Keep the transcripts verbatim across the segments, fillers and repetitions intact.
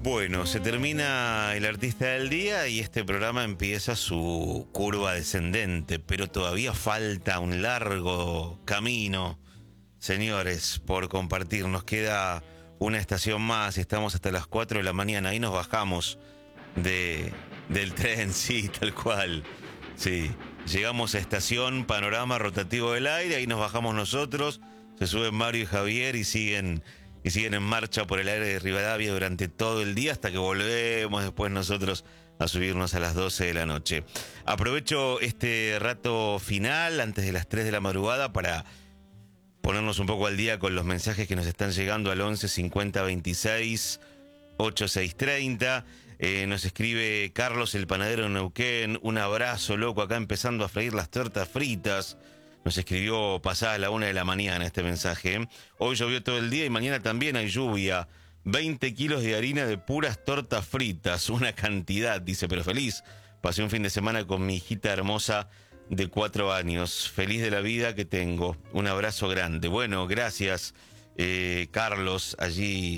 Bueno, se termina el artista del día y este programa empieza su curva descendente, pero todavía falta un largo camino, señores, por compartir. Nos queda una estación más, estamos hasta las cuatro de la mañana, ahí nos bajamos de, del tren, sí, tal cual, sí. Llegamos a estación Panorama Rotativo del Aire, ahí nos bajamos nosotros, se suben Mario y Javier y siguen... y siguen en marcha por el aire de Rivadavia durante todo el día hasta que volvemos después nosotros a subirnos a las doce de la noche. Aprovecho este rato final, antes de las tres de la madrugada, para ponernos un poco al día con los mensajes que nos están llegando al once cincuenta veintiséis ochenta y seis treinta. Eh, nos escribe Carlos, el panadero de Neuquén, un abrazo, loco, acá empezando a freír las tortas fritas. Nos escribió pasada la una de la mañana este mensaje. ¿eh? Hoy llovió todo el día y mañana también hay lluvia. veinte kilos de harina de puras tortas fritas. Una cantidad, dice, pero feliz. Pasé un fin de semana con mi hijita hermosa de cuatro años. Feliz de la vida que tengo. Un abrazo grande. Bueno, gracias, eh, Carlos, allí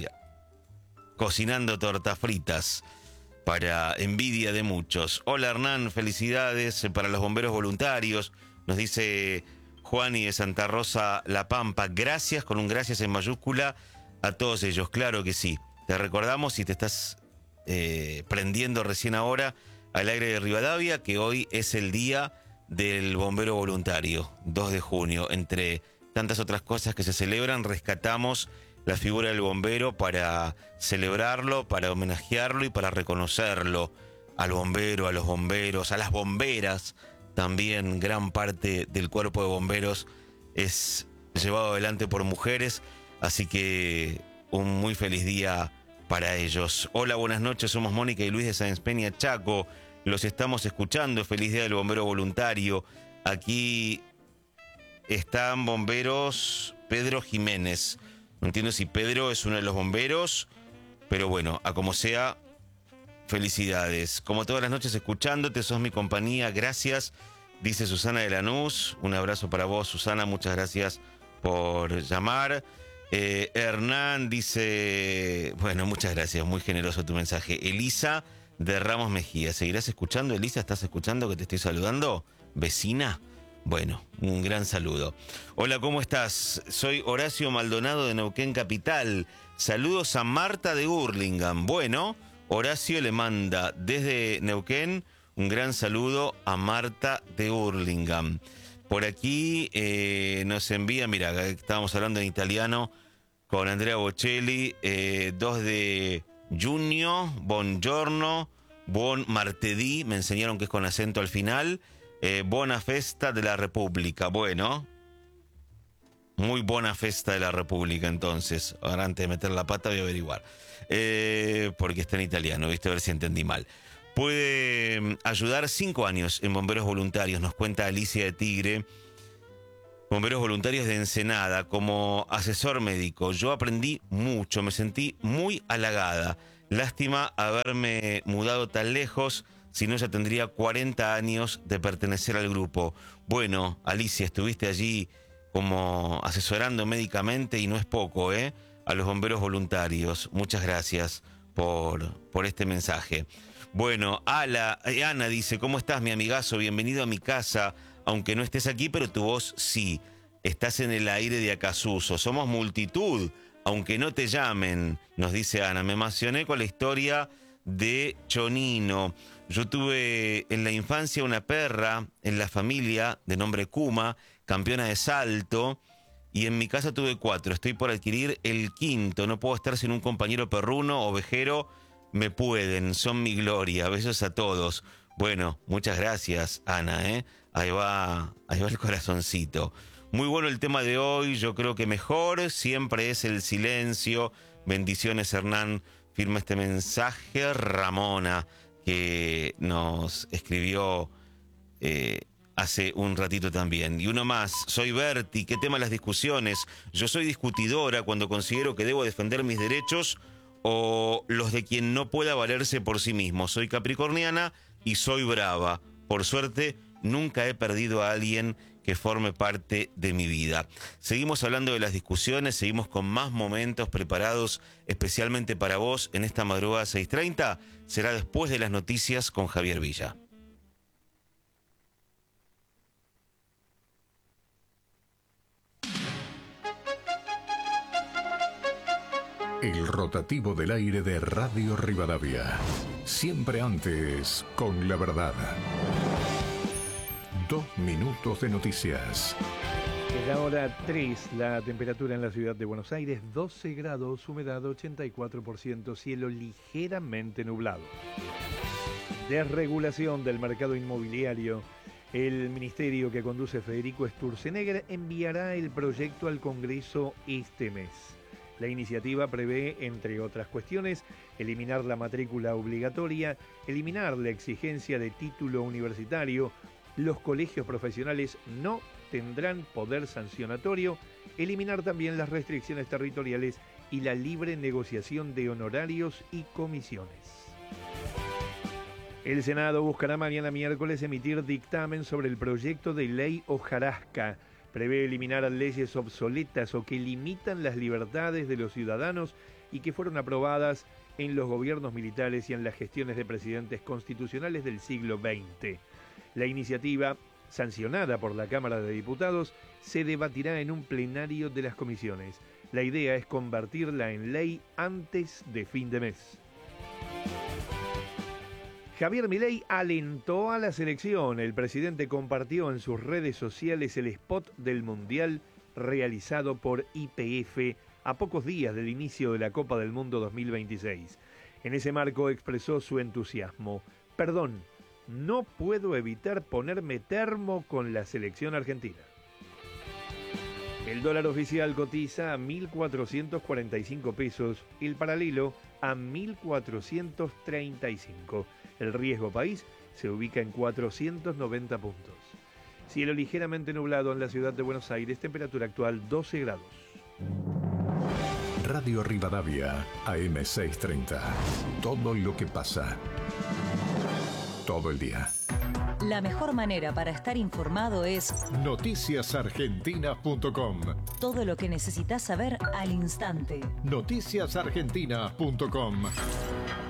cocinando tortas fritas para envidia de muchos. Hola, Hernán, felicidades para los bomberos voluntarios. Nos dice Juani de Santa Rosa, La Pampa. Gracias, con un gracias en mayúscula a todos ellos. Claro que sí. Te recordamos, si te estás eh, prendiendo recién ahora al aire de Rivadavia, que hoy es el día del bombero voluntario, dos de junio. Entre tantas otras cosas que se celebran, rescatamos la figura del bombero para celebrarlo, para homenajearlo y para reconocerlo. Al bombero, a los bomberos, a las bomberas. También gran parte del cuerpo de bomberos es llevado adelante por mujeres, así que un muy feliz día para ellos. Hola, buenas noches, somos Mónica y Luis de Sáenz Peña, Chaco, los estamos escuchando, feliz día del bombero voluntario. Aquí están bomberos Pedro Jiménez, no entiendo si Pedro es uno de los bomberos, pero bueno, a como sea... felicidades. Como todas las noches escuchándote, sos mi compañía, gracias, dice Susana de Lanús. Un abrazo para vos, Susana, muchas gracias por llamar. Eh, Hernán dice, bueno, muchas gracias, muy generoso tu mensaje. Elisa de Ramos Mejía, ¿seguirás escuchando, Elisa? ¿Estás escuchando que te estoy saludando? ¿Vecina? Bueno, un gran saludo. Hola, ¿cómo estás? Soy Horacio Maldonado de Neuquén Capital. Saludos a Marta de Hurlingham. Bueno... Horacio le manda desde Neuquén un gran saludo a Marta de Hurlingham. Por aquí eh, nos envía, mira, estábamos hablando en italiano con Andrea Bocelli, eh, dos de junio, buongiorno, buon martedì, me enseñaron que es con acento al final, eh, buona festa de la República. Bueno, muy buena festa de la República, entonces. Ahora, antes de meter la pata, voy a averiguar. Eh, porque está en italiano, ¿viste? A ver si entendí mal. Puede ayudar cinco años en bomberos voluntarios, nos cuenta Alicia de Tigre. Bomberos voluntarios de Ensenada, como asesor médico. Yo aprendí mucho, me sentí muy halagada. Lástima haberme mudado tan lejos, si no ya tendría cuarenta años de pertenecer al grupo. Bueno, Alicia, estuviste allí como asesorando médicamente y no es poco, ¿eh? A los bomberos voluntarios. Muchas gracias por, por este mensaje. Bueno, Ala, Ana dice, ¿cómo estás, mi amigazo? Bienvenido a mi casa, aunque no estés aquí, pero tu voz sí. Estás en el aire de Acasuso. Somos multitud, aunque no te llamen, nos dice Ana. Me emocioné con la historia de Chonino. Yo tuve en la infancia una perra en la familia de nombre Kuma, campeona de salto, y en mi casa tuve cuatro. Estoy por adquirir el quinto. No puedo estar sin un compañero perruno, ovejero. Me pueden, son mi gloria. Besos a todos. Bueno, muchas gracias, Ana, ¿eh? Ahí va, ahí va el corazoncito. Muy bueno el tema de hoy. Yo creo que mejor siempre es el silencio. Bendiciones, Hernán. Firma este mensaje Ramona, que nos escribió eh, hace un ratito también. Y uno más, soy Berti, ¿qué tema las discusiones? Yo soy discutidora cuando considero que debo defender mis derechos o los de quien no pueda valerse por sí mismo. Soy capricorniana y soy brava. Por suerte, nunca he perdido a alguien que forme parte de mi vida. Seguimos hablando de las discusiones, seguimos con más momentos preparados especialmente para vos en esta madrugada seis treinta. Será después de las noticias con Javier Villa. El rotativo del aire de Radio Rivadavia. Siempre antes, con la verdad. Dos minutos de noticias. Es la hora tres, la temperatura en la ciudad de Buenos Aires, doce grados, humedad ochenta y cuatro por ciento, cielo ligeramente nublado. Desregulación del mercado inmobiliario. El ministerio que conduce Federico Sturzenegger enviará el proyecto al Congreso este mes. La iniciativa prevé, entre otras cuestiones, eliminar la matrícula obligatoria, eliminar la exigencia de título universitario, los colegios profesionales no tendrán poder sancionatorio, eliminar también las restricciones territoriales y la libre negociación de honorarios y comisiones. El Senado buscará mañana miércoles emitir dictamen sobre el proyecto de ley hojarasca. Prevé eliminar leyes obsoletas o que limitan las libertades de los ciudadanos y que fueron aprobadas en los gobiernos militares y en las gestiones de presidentes constitucionales del siglo veinte. La iniciativa, sancionada por la Cámara de Diputados, se debatirá en un plenario de las comisiones. La idea es convertirla en ley antes de fin de mes. Javier Milei alentó a la selección. El presidente compartió en sus redes sociales el spot del Mundial realizado por Y P F a pocos días del inicio de la Copa del Mundo dos mil veintiséis. En ese marco expresó su entusiasmo. Perdón, no puedo evitar ponerme termo con la selección argentina. El dólar oficial cotiza a mil cuatrocientos cuarenta y cinco pesos, el paralelo a mil cuatrocientos treinta y cinco. El riesgo país se ubica en cuatrocientos noventa puntos. Cielo ligeramente nublado en la ciudad de Buenos Aires, temperatura actual doce grados. Radio Rivadavia, A M seiscientos treinta. Todo lo que pasa. Todo el día. La mejor manera para estar informado es noticias argentinas punto com. Todo lo que necesitas saber al instante. noticias argentinas punto com.